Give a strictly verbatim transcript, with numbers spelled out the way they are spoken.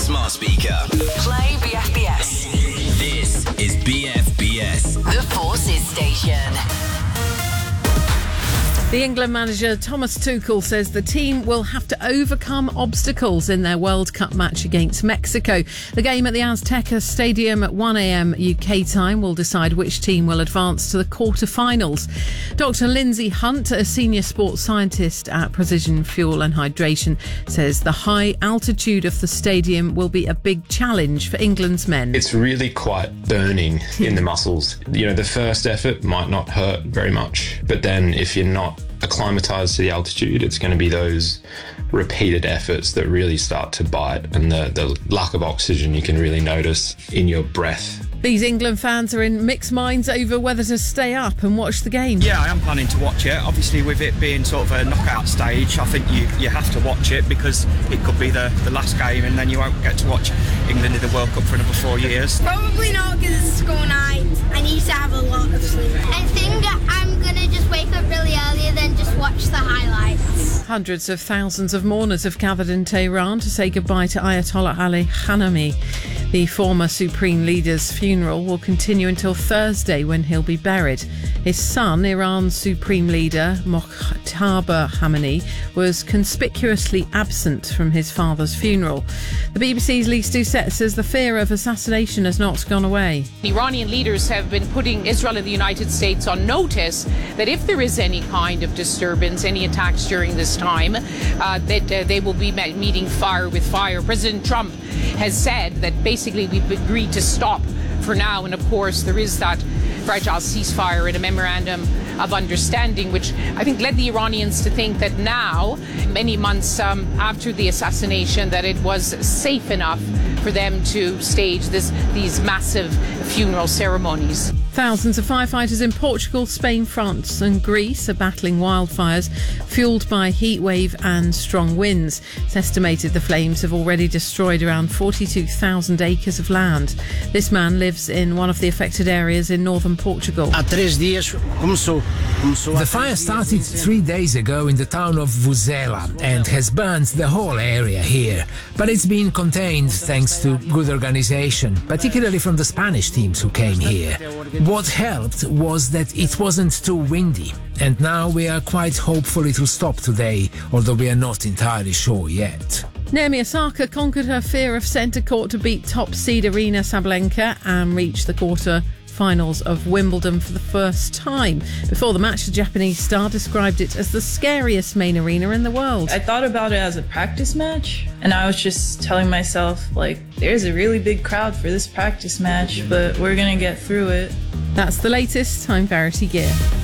smart speaker. Play B F B S. This is B F B S. The Forces Station. The England manager Thomas Tuchel says the team will have to overcome obstacles in their World Cup match against Mexico. The game at the Azteca Stadium at one a.m. U K time will decide which team will advance to the quarter-finals. Doctor Lindsay Hunt, a senior sports scientist at Precision Fuel and Hydration, says the high altitude of the stadium will be a big challenge for England's men. It's really quite burning in the muscles. You know, the first effort might not hurt very much, but then if you're not acclimatized to the altitude, it's going to be those repeated efforts that really start to bite, and the, the lack of oxygen you can really notice in your breath. These England fans are in mixed minds over whether to stay up and watch the game. Yeah, I am planning to watch it. Obviously, with it being sort of a knockout stage, I think you, you have to watch it because it could be the, the last game and then you won't get to watch England in the World Cup for another four years. Probably not, because it's school night. I need to have a lot of sleep. I think I'm going to just wake up really early and then just watch the highlights. Hundreds of thousands of mourners have gathered in Tehran to say goodbye to Ayatollah Ali Khamenei. The former supreme leader's funeral will continue until Thursday, when he'll be buried. His son, Iran's supreme leader Mojtaba Khamenei, was conspicuously absent from his father's funeral. The B B C's Lise Doucette says the fear of assassination has not gone away. Iranian leaders have been putting Israel and the United States on notice that if there is any kind of disturbance, any attacks during this time, uh, that uh, they will be meeting fire with fire. President Trump has said that basically we've agreed to stop for now, and of course there is that fragile ceasefire and a memorandum of understanding, which I think led the Iranians to think that now, many months um, after the assassination, that it was safe enough for them to stage this, these massive funeral ceremonies. Thousands of firefighters in Portugal, Spain, France and Greece are battling wildfires fuelled by heat wave and strong winds. It's estimated the flames have already destroyed around forty-two thousand acres of land. This man lives in one of the affected areas in northern Portugal. The fire started three days ago in the town of Vuzela and has burned the whole area here. But it's been contained thanks to good organisation, particularly from the Spanish teams who came here. What helped was that it wasn't too windy, and now we are quite hopeful it will stop today, although we are not entirely sure yet. Naomi Osaka conquered her fear of centre court to beat top seed Aryna Sabalenka and reach the quarter finals of Wimbledon for the first time. Before the match, the Japanese star described it as the scariest main arena in the world. I thought about it as a practice match, and I was just telling myself, like, there's a really big crowd for this practice match, but we're gonna get through it. That's the latest. I'm Verity Gear.